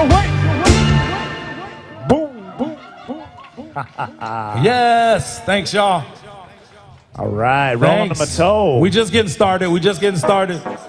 Boom, boom, boom, boom. Yes, thanks y'all. All right, rolling Thanks. them a toe. We just getting started.